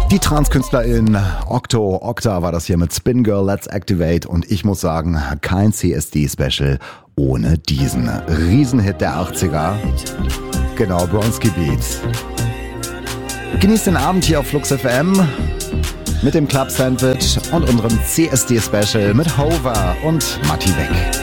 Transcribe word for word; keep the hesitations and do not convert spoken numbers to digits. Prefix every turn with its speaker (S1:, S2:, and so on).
S1: Die Transkünstlerin Okto, Okta war das hier mit Spin Girl, Let's Activate, und ich muss sagen, kein C S D-Special ohne diesen Riesenhit der achtziger. Genau, Bronski Beats. Genießt den Abend hier auf Flux F M mit dem Club Sandwich und unserem C S D-Special mit Hover und Matti Beck.